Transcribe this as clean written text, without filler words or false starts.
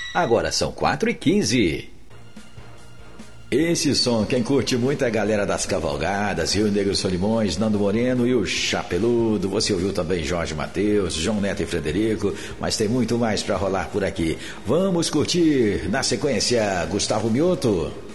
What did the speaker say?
Agora são 4h15. Esse som, quem curte muito é a galera das Cavalgadas, Rio Negro Solimões, Nando Moreno e o Chapeludo. Você ouviu também Jorge Mateus, João Neto e Frederico, mas tem muito mais pra rolar por aqui. Vamos curtir, na sequência, Gustavo Mioto.